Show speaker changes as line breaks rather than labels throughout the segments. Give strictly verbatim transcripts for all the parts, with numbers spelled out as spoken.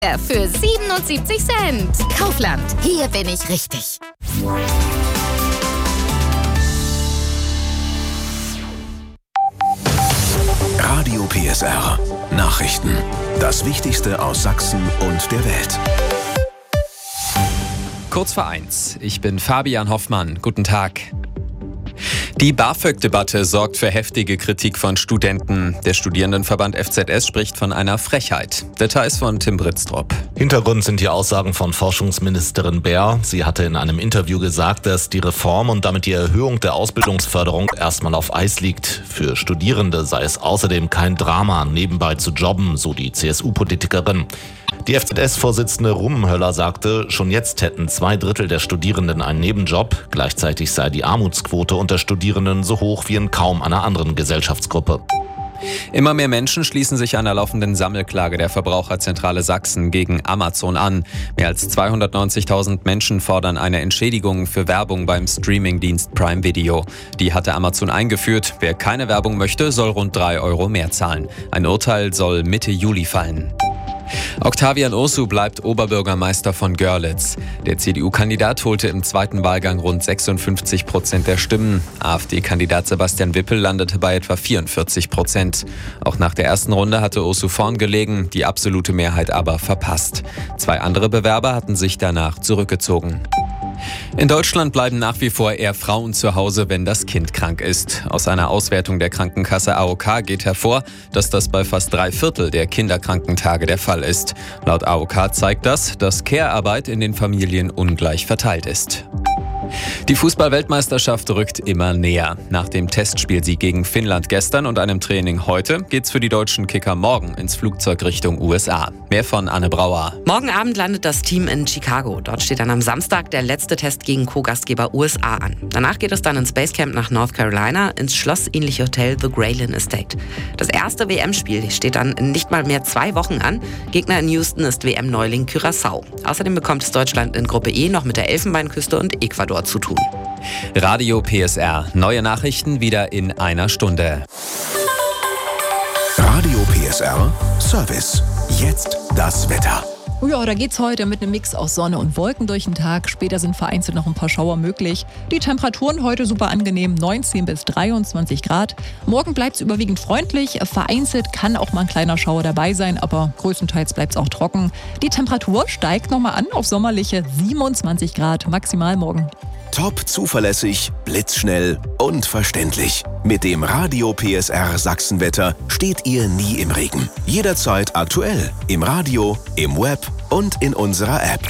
Für siebenundsiebzig Cent. Kaufland, hier bin ich richtig.
Radio P S R. Nachrichten. Das Wichtigste aus Sachsen und der Welt.
Kurz vor eins. Ich bin Fabian Hoffmann. Guten Tag. Die BAföG-Debatte sorgt für heftige Kritik von Studenten. Der Studierendenverband F Z S spricht von einer Frechheit. Details von Tim Britztrup.
Hintergrund sind die Aussagen von Forschungsministerin Baer. Sie hatte in einem Interview gesagt, dass die Reform und damit die Erhöhung der Ausbildungsförderung erstmal auf Eis liegt. Für Studierende sei es außerdem kein Drama, nebenbei zu jobben, so die C S U-Politikerin. Die F Z S-Vorsitzende Rummenhöller sagte, schon jetzt hätten zwei Drittel der Studierenden einen Nebenjob. Gleichzeitig sei die Armutsquote unter Studierenden so hoch wie in kaum einer anderen Gesellschaftsgruppe.
Immer mehr Menschen schließen sich einer laufenden Sammelklage der Verbraucherzentrale Sachsen gegen Amazon an. Mehr als zweihundertneunzigtausend Menschen fordern eine Entschädigung für Werbung beim Streamingdienst Prime Video. Die hatte Amazon eingeführt. Wer keine Werbung möchte, soll rund drei Euro mehr zahlen. Ein Urteil soll Mitte Juli fallen. Octavian Ursu bleibt Oberbürgermeister von Görlitz. Der C D U-Kandidat holte im zweiten Wahlgang rund sechsundfünfzig Prozent der Stimmen. AfD-Kandidat Sebastian Wippel landete bei etwa vierundvierzig Prozent. Auch nach der ersten Runde hatte Ursu vorn gelegen, die absolute Mehrheit aber verpasst. Zwei andere Bewerber hatten sich danach zurückgezogen. In Deutschland bleiben nach wie vor eher Frauen zu Hause, wenn das Kind krank ist. Aus einer Auswertung der Krankenkasse A O K geht hervor, dass das bei fast drei Viertel der Kinderkrankentage der Fall ist. Laut A O K zeigt das, dass Care-Arbeit in den Familien ungleich verteilt ist. Die Fußball-Weltmeisterschaft rückt immer näher. Nach dem Testspielsieg gegen Finnland gestern und einem Training heute geht's für die deutschen Kicker morgen ins Flugzeug Richtung U S A. Mehr von Anne Brauer.
Morgen Abend landet das Team in Chicago. Dort steht dann am Samstag der letzte Test gegen Co-Gastgeber U S A an. Danach geht es dann ins Basecamp nach North Carolina, ins schlossähnliche Hotel The Graylin Estate. Das erste W M-Spiel steht dann in nicht mal mehr zwei Wochen an. Gegner in Houston ist W M-Neuling Curaçao. Außerdem bekommt es Deutschland in Gruppe E noch mit der Elfenbeinküste und Ecuador zu tun.
Radio P S R. Neue Nachrichten wieder in einer Stunde.
Radio P S R Service. Jetzt das Wetter.
Ja, da geht's heute mit einem Mix aus Sonne und Wolken durch den Tag. Später sind vereinzelt noch ein paar Schauer möglich. Die Temperaturen heute super angenehm, neunzehn bis dreiundzwanzig Grad. Morgen bleibt's überwiegend freundlich. Vereinzelt kann auch mal ein kleiner Schauer dabei sein, aber größtenteils bleibt's auch trocken. Die Temperatur steigt nochmal an auf sommerliche siebenundzwanzig Grad maximal morgen.
Top zuverlässig, blitzschnell und verständlich. Mit dem Radio P S R Sachsenwetter steht ihr nie im Regen. Jederzeit aktuell. Im Radio, im Web und in unserer App.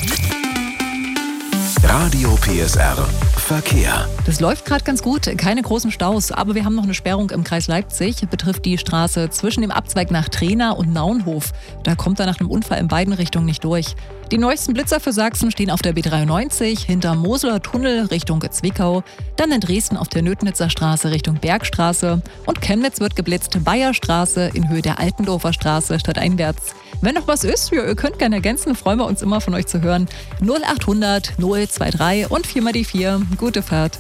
Radio P S R Verkehr.
Das läuft gerade ganz gut, keine großen Staus, aber wir haben noch eine Sperrung im Kreis Leipzig. Betrifft die Straße zwischen dem Abzweig nach Trena und Naunhof. Da kommt er nach einem Unfall in beiden Richtungen nicht durch. Die neuesten Blitzer für Sachsen stehen auf der B dreiundneunzig, hinter Moseler Tunnel Richtung Zwickau, dann in Dresden auf der Nötnitzer Straße Richtung Bergstraße und Chemnitz wird geblitzt Bayerstraße in Höhe der Altendorfer Straße stadteinwärts. Wenn noch was ist, ja, ihr könnt gerne ergänzen, freuen wir uns immer von euch zu hören. null achthundert null drei und vier mal die vier. Gute Fahrt.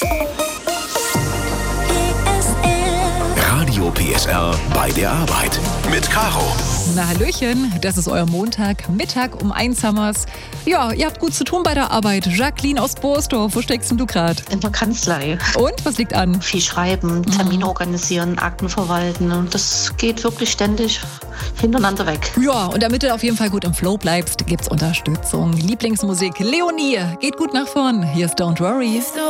Radio P S R bei der Arbeit mit Caro.
Na hallöchen, das ist euer Montag, Mittag um eins haben wir's. Ja, ihr habt gut zu tun bei der Arbeit. Jacqueline aus Borsdorf, wo steckst denn du gerade?
In der Kanzlei.
Und, was liegt an?
Viel schreiben, Termine organisieren, Akten verwalten und das geht wirklich ständig hintereinander weg.
Ja, und damit du auf jeden Fall gut im Flow bleibst, gibt's Unterstützung. Lieblingsmusik, Leonie, geht gut nach vorn. Hier ist Don't Worry.